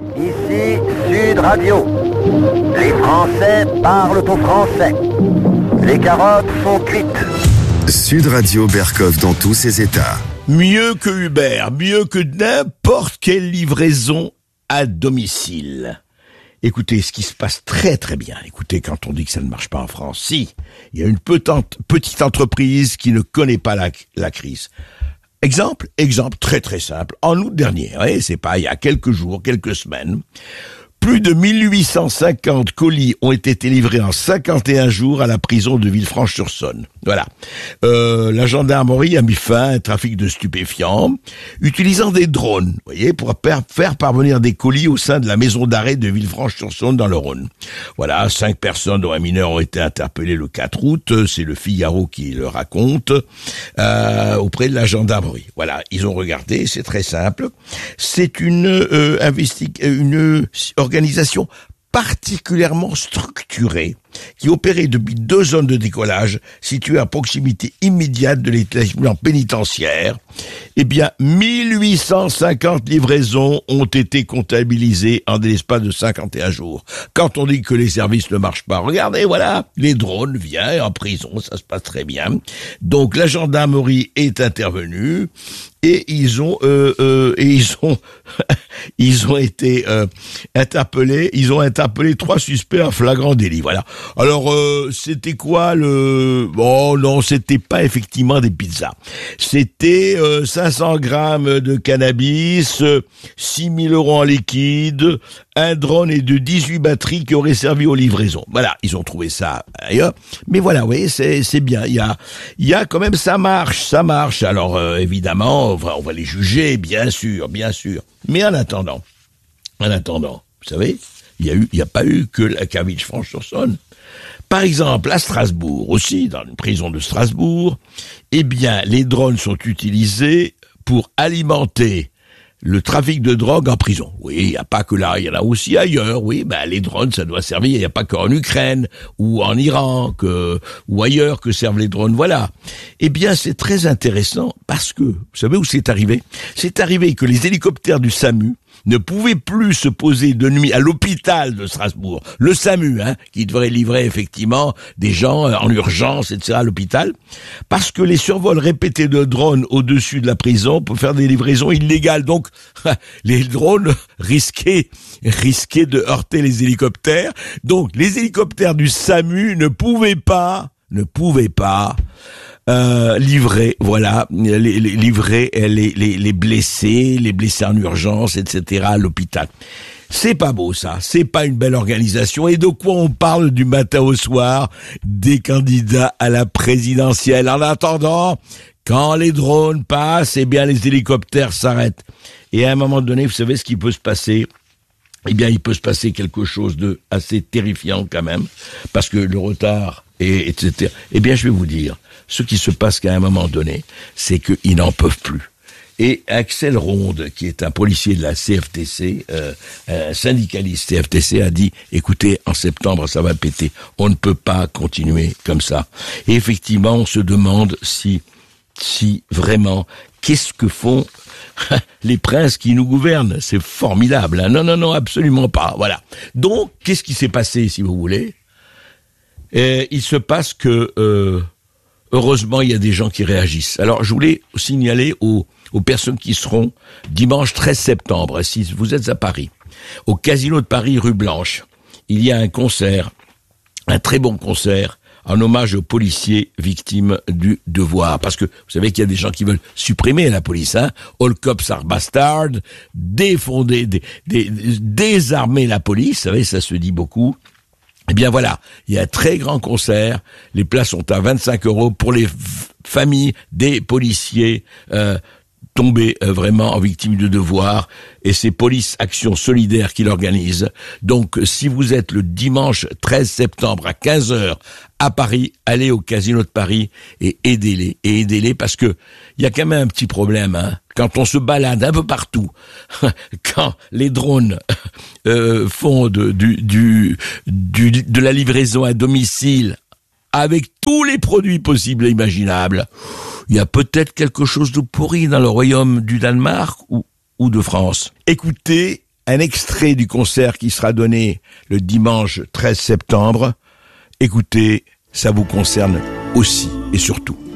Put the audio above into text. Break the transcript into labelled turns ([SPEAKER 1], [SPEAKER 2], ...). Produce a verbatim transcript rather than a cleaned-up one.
[SPEAKER 1] Ici Sud Radio. Les Français parlent au français. Les carottes sont cuites.
[SPEAKER 2] Sud Radio Bercoff dans tous ses états.
[SPEAKER 3] Mieux que Uber, mieux que n'importe quelle livraison à domicile. Écoutez, ce qui se passe très très bien. Écoutez, quand on dit que ça ne marche pas en France, si, il y a une petite, petite entreprise qui ne connaît pas la, la crise. Exemple, exemple très très simple. En août dernier, ouais, c'est pas il y a quelques jours, quelques semaines, plus de mille huit cent cinquante colis ont été livrés en cinquante et un jours à la prison de Villefranche-sur-Saône. Voilà. Euh, la gendarmerie a mis fin à un trafic de stupéfiants, utilisant des drones, vous voyez, pour faire parvenir des colis au sein de la maison d'arrêt de Villefranche-sur-Saône dans le Rhône. Voilà, cinq personnes dont un mineur ont été interpellées le quatre août, c'est le Figaro qui le raconte, euh, auprès de la gendarmerie. Voilà, ils ont regardé, c'est très simple. C'est une euh, investig- une organisation particulièrement structurée qui opérait depuis deux zones de décollage situées à proximité immédiate de l'établissement pénitentiaire. Eh bien, mille huit cent cinquante livraisons ont été comptabilisées en l'espace de cinquante et un jours. Quand on dit que les services ne marchent pas, regardez, voilà, les drones viennent en prison, ça se passe très bien. Donc la gendarmerie est intervenue et ils ont euh, euh, et ils ont ils ont été euh, interpellés, ils ont interpellé trois suspects en flagrant délit. Voilà. Alors euh, c'était quoi le bon non, c'était pas effectivement des pizzas. C'était euh, cinq cents grammes de cannabis, euh, six mille euros en liquide, un drone et de dix-huit batteries qui auraient servi aux livraisons. Voilà, ils ont trouvé ça ailleurs. Mais voilà, oui, c'est c'est bien. Il y a il y a quand même ça marche, ça marche. Alors euh, évidemment, on va, on va les juger, bien sûr, bien sûr. Mais en attendant, en attendant, vous savez, il y a eu, il y a pas eu que la qu'à Villefranche-sur-Saône. Par exemple, à Strasbourg aussi, dans une prison de Strasbourg, eh bien, les drones sont utilisés pour alimenter le trafic de drogue en prison. Oui, il n'y a pas que là, il y en a aussi ailleurs. Oui, ben les drones, ça doit servir. Il n'y a pas qu'en Ukraine ou en Iran que ou ailleurs que servent les drones. Voilà. Eh bien, c'est très intéressant parce que, vous savez où c'est arrivé ? C'est arrivé que les hélicoptères du SAMU ne pouvaient plus se poser de nuit à l'hôpital de Strasbourg. Le SAMU, hein, qui devrait livrer effectivement des gens en urgence, et cetera à l'hôpital, parce que les survols répétés de drones au-dessus de la prison peuvent faire des livraisons illégales. Donc, les drones risquaient, risquaient de heurter les hélicoptères. Donc, les hélicoptères du SAMU ne pouvaient pas, ne pouvaient pas Euh, livrer, voilà, les, les, livrer les, les, les blessés, les blessés en urgence, et cetera à l'hôpital. C'est pas beau ça, c'est pas une belle organisation. Et de quoi on parle du matin au soir des candidats à la présidentielle. En attendant, quand les drones passent, eh bien les hélicoptères s'arrêtent. Et à un moment donné, vous savez ce qui peut se passer ? Eh bien, il peut se passer quelque chose de assez terrifiant quand même, parce que le retard et etc. Eh bien, je vais vous dire, ce qui se passe qu'à un moment donné, c'est qu'ils n'en peuvent plus. Et Axel Ronde, qui est un policier de la C F T C, euh, un syndicaliste C F T C, a dit « Écoutez, en septembre, ça va péter. On ne peut pas continuer comme ça. » Et effectivement, on se demande si, si vraiment, qu'est-ce que font les princes qui nous gouvernent. C'est formidable. Hein. Non, non, non, absolument pas. Voilà. Donc, qu'est-ce qui s'est passé, si vous voulez ? Et il se passe que, euh, heureusement, il y a des gens qui réagissent. Alors, je voulais signaler aux, aux personnes qui seront dimanche treize septembre, si vous êtes à Paris, au Casino de Paris, rue Blanche, il y a un concert, un très bon concert, en hommage aux policiers victimes du devoir. Parce que vous savez qu'il y a des gens qui veulent supprimer la police, hein. All cops are bastards, défonder, dé, dé, désarmer la police, vous savez, ça se dit beaucoup. Eh bien voilà, il y a un très grand concert, les places sont à vingt-cinq euros pour les f- familles des policiers euh, tombés euh, vraiment en victime de devoir, et c'est Police Action Solidaire qui l'organise. Donc si vous êtes le dimanche treize septembre à quinze heures à Paris, allez au Casino de Paris et aidez-les, et aidez-les parce que il y a quand même un petit problème, hein. Quand on se balade un peu partout, quand les drones euh, font de, du, du, du, de la livraison à domicile avec tous les produits possibles et imaginables, il y a peut-être quelque chose de pourri dans le royaume du Danemark ou, ou de France. Écoutez un extrait du concert qui sera donné le dimanche treize septembre. Écoutez, ça vous concerne aussi et surtout.